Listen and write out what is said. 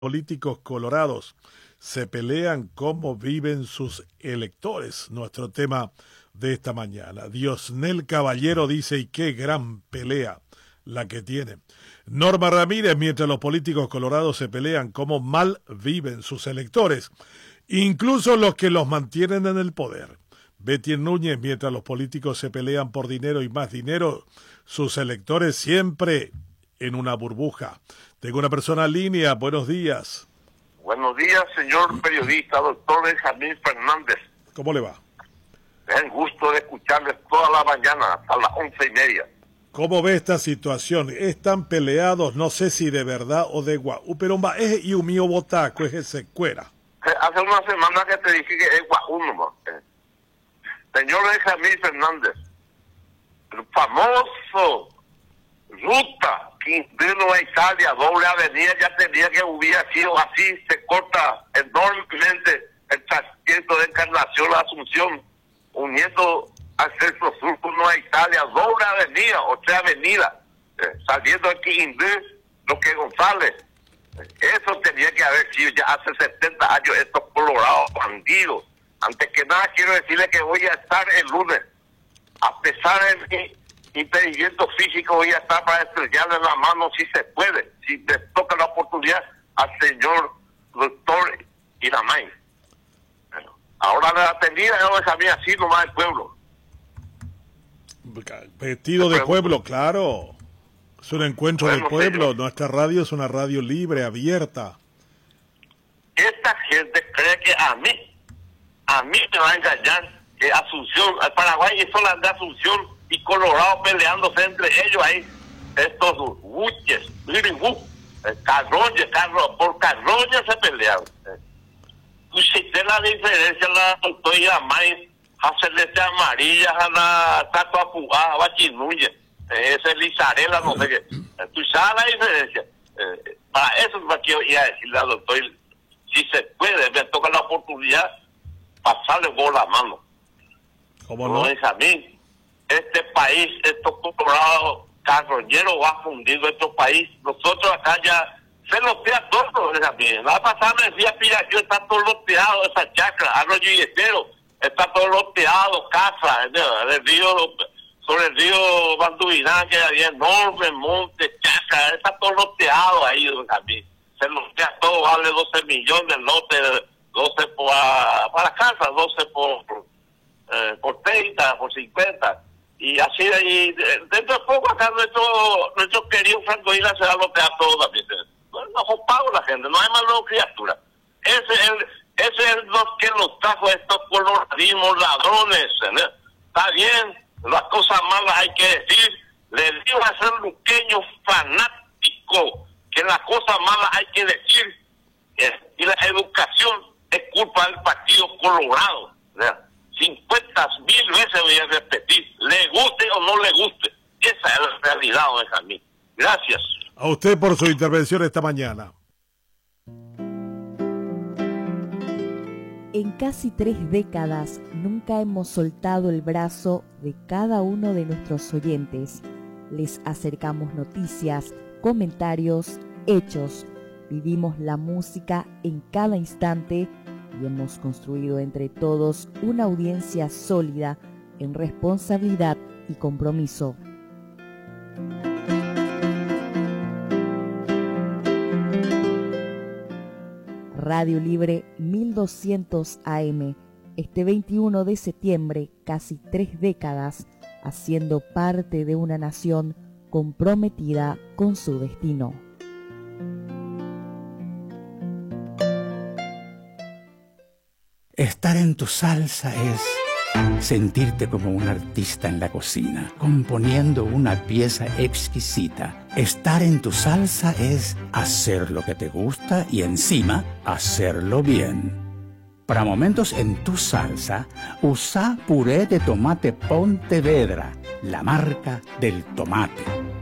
políticos colorados se pelean, cómo viven sus electores. Nuestro tema de esta mañana. Diosnel Caballero dice, y qué gran pelea la que tiene. Norma Ramírez, mientras los políticos colorados se pelean, cómo mal viven sus electores, incluso los que los mantienen en el poder. Betty Núñez, mientras los políticos se pelean por dinero y más dinero, sus electores siempre en una burbuja. Tengo una persona en línea, buenos días. Buenos días, señor periodista, doctor Benjamín Fernández. ¿Cómo le va? Es un gusto de escucharles toda la mañana, hasta las 11:30. ¿Cómo ve esta situación? Están peleados, no sé si de verdad o de guau, pero es y un mío botaco, es ese cuera. Hace una semana que te dije que es guau nomás. Señor Benjamín Fernández, el famoso ruta Quintino a Italia, doble avenida, ya tenía que hubiera sido así, se corta enormemente el trayecto de Encarnación a Asunción, uniendo acceso sur con Nueva Italia, doble avenida, otra avenida, saliendo de Quindú, lo que González. Eso tenía que haber sido ya hace 70 años, estos colorados bandidos. Antes que nada quiero decirle que voy a estar el lunes, a pesar de mi impedimento físico, voy a estar para estrellarle la mano si se puede, si le toca la oportunidad al señor doctor Iramay. Bueno, ahora la atendida yo dejé así nomás del pueblo. Vestido de pueblo, claro. Es un encuentro del pueblo. Señor. Nuestra radio es una radio libre, abierta. Esta gente cree que a mí me va a engañar, que Asunción, Paraguay es sola de Asunción y Colorado peleándose entre ellos ahí, estos buches, por carroña se pelearon. Usted la diferencia, la autoridad más a celeste amarilla, a la tatua apugada, a Bachinuye, ese Lizarela, no sé qué. Tú sabes la diferencia. Para eso es lo que yo iba a decirle al doctor, si se puede, me toca la oportunidad, pasarle por la mano. ¿Cómo no? A mí, este país, estos colorados carroñeros va a fundir nuestro país. Nosotros acá ya se lotea todo, también. La pasada me decía Piraquio, está todo loteado, esa chacra, Arroyo y Estero, está todo loteado, casa, el río, sobre el río Bandubiná, que había enormes montes, chacra, está todo loteado ahí, también. Se lotea todo, vale 12 millones de lotes, 12 para casa, 12 por 30, por 50. Y así, y dentro de poco acá nuestro querido Franco Isla se va a lotear todo también. No pago la gente, no hay más nueva criatura. Ese es lo que nos trajo estos coloradismos ladrones. Está bien, las cosas malas hay que decir. Le digo a ser luqueño fanático que las cosas malas hay que decir. Y la educación es culpa del Partido Colorado. 50,000 veces voy a repetir, le guste o no le guste. Esa es la realidad, don Benjamín. Gracias. A usted por su intervención esta mañana. En casi 3 décadas nunca hemos soltado el brazo de cada uno de nuestros oyentes. Les acercamos noticias, comentarios, hechos. Vivimos la música en cada instante y hemos construido entre todos una audiencia sólida en responsabilidad y compromiso. Radio Libre 1200 AM, este 21 de septiembre, casi 3 décadas, haciendo parte de una nación comprometida con su destino. Estar en tu salsa es sentirte como un artista en la cocina, componiendo una pieza exquisita. Estar en tu salsa es hacer lo que te gusta y encima hacerlo bien. Para momentos en tu salsa, usa puré de tomate Pontevedra, la marca del tomate.